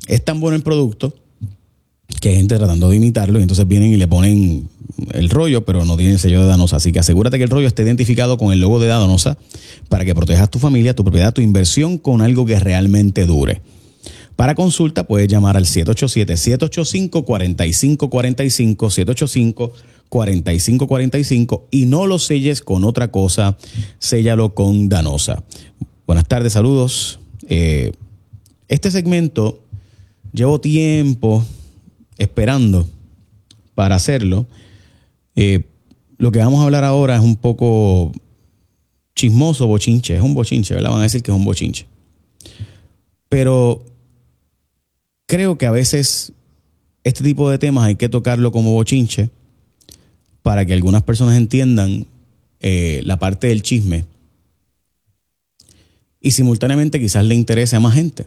es tan bueno el producto que hay gente tratando de imitarlo y entonces vienen y le ponen el rollo, pero no tiene el sello de Danosa. Así que asegúrate que el rollo esté identificado con el logo de Danosa para que protejas tu familia, tu propiedad, tu inversión con algo que realmente dure. Para consulta puedes llamar al 787-785-4545, 785-4545 y no lo selles con otra cosa, séllalo con Danosa. Buenas tardes, saludos. Este segmento llevo tiempo esperando para hacerlo. Lo que vamos a hablar ahora es un poco chismoso, bochinche. Es un bochinche, ¿verdad? Van a decir que es un bochinche. Pero creo que a veces este tipo de temas hay que tocarlo como bochinche para que algunas personas entiendan la parte del chisme y simultáneamente quizás le interese a más gente.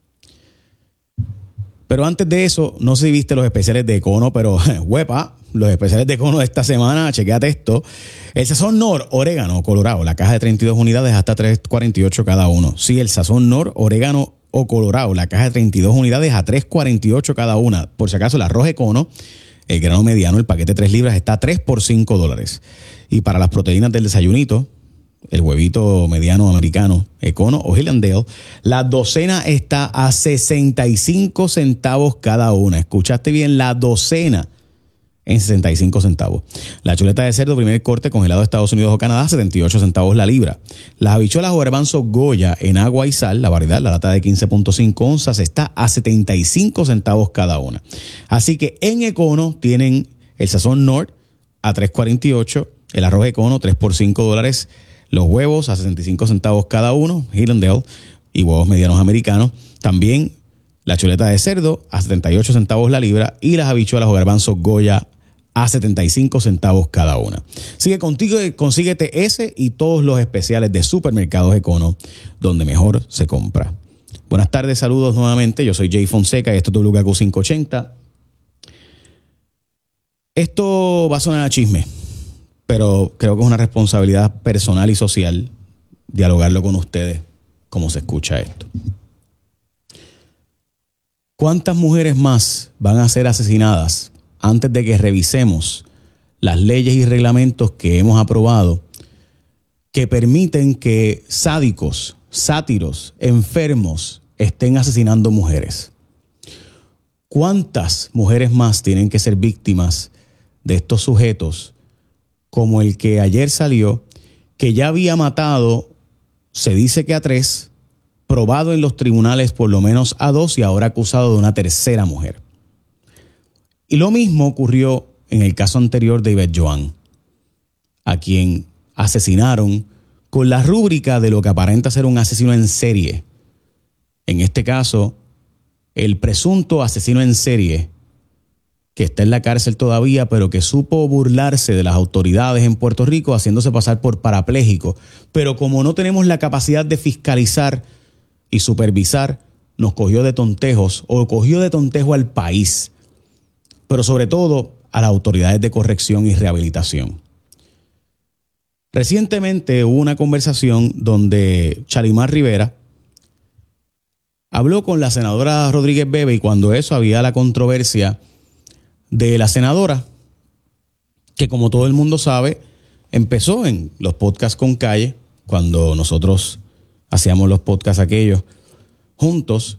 Pero antes de eso, no sé si viste los especiales de Econo, pero huepa, los especiales de Econo de esta semana, chequéate esto. El sazón Nor, orégano, colorado, la caja de 32 unidades hasta $3.48 cada uno. Sí, el sazón Nor, orégano o colorado, la caja de 32 unidades a $3.48 cada una. Por si acaso, el arroz Econo, el grano mediano, el paquete de 3 libras está a 3 por $5. Y para las proteínas del desayunito, el huevito mediano americano, Econo o Hillandale, la docena está a 65 centavos cada una. Escuchaste bien, la docena en 65 centavos. La chuleta de cerdo primer corte congelado de Estados Unidos o Canadá, 78 centavos la libra. Las habichuelas o garbanzos Goya en agua y sal, la variedad, la lata de 15.5 onzas, está a 75 centavos cada una. Así que en Econo tienen el sazón Nord a $3.48, el arroz Econo 3 por $5, los huevos a 65 centavos cada uno, Hillandale, y huevos medianos americanos. También la chuleta de cerdo a 78 centavos la libra y las habichuelas o garbanzos Goya a 75 centavos cada una. Así que contigo consíguete ese y todos los especiales de Supermercados Econo, donde mejor se compra. Buenas tardes, saludos nuevamente. Yo soy Jay Fonseca y esto es WKQ 580. Esto va a sonar a chisme, pero creo que es una responsabilidad personal y social dialogarlo con ustedes, cómo se escucha esto. ¿Cuántas mujeres más van a ser asesinadas antes de que revisemos las leyes y reglamentos que hemos aprobado que permiten que sádicos, sátiros, enfermos estén asesinando mujeres? ¿Cuántas mujeres más tienen que ser víctimas de estos sujetos como el que ayer salió, que ya había matado, se dice que a 3, probado en los tribunales por lo menos a 2 y ahora acusado de una tercera mujer? Y lo mismo ocurrió en el caso anterior de Yvette Joan, a quien asesinaron con la rúbrica de lo que aparenta ser un asesino en serie. En este caso, el presunto asesino en serie, que está en la cárcel todavía, pero que supo burlarse de las autoridades en Puerto Rico haciéndose pasar por parapléjico. Pero como no tenemos la capacidad de fiscalizar y supervisar, nos cogió de tontejos o cogió de tontejo al país, pero sobre todo a las autoridades de corrección y rehabilitación. Recientemente hubo una conversación donde Chalimar Rivera habló con la senadora Rodríguez Bebe y cuando eso había la controversia de la senadora, que como todo el mundo sabe, empezó en los podcasts con Calle, cuando nosotros hacíamos los podcasts aquellos juntos,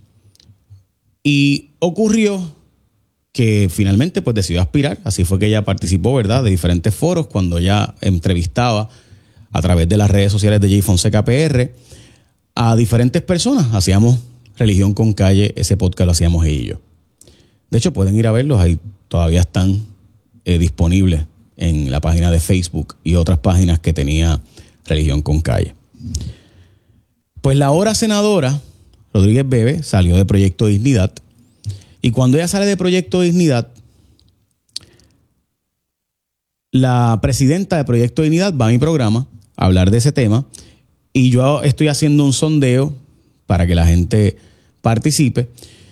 y ocurrió que finalmente pues decidió aspirar. Así fue que ella participó, ¿verdad?, de diferentes foros cuando ella entrevistaba a través de las redes sociales de Jay Fonseca PR a diferentes personas. Hacíamos Religión con Calle, ese podcast lo hacíamos ella y yo. De hecho, pueden ir a verlos, ahí todavía están disponibles en la página de Facebook y otras páginas que tenía Religión con Calle. Pues la ahora senadora Rodríguez Bebe salió de Proyecto Dignidad y cuando ella sale de Proyecto Dignidad, la presidenta de Proyecto Dignidad va a mi programa a hablar de ese tema y yo estoy haciendo un sondeo para que la gente participe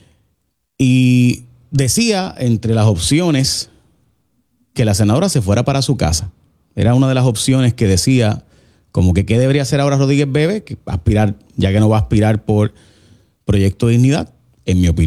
y decía entre las opciones que la senadora se fuera para su casa. Era una de las opciones que decía como que qué debería hacer ahora Rodríguez Bebe, que aspirar, ya que no va a aspirar por Proyecto Dignidad, en mi opinión.